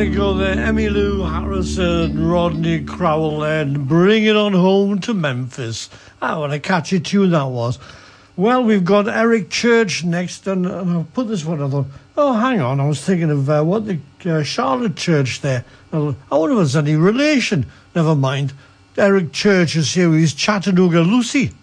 to go there. Emmylou Harrison, Rodney Crowell, and Bring It On Home to Memphis. Ah, what a catchy tune that was. Well, we've got Eric Church next, and I'll put this one. I thought, oh, hang on, I was thinking of what the Charlotte Church there. I wonder if there's any relation. Never mind. Eric Church is here with his Chattanooga Lucy.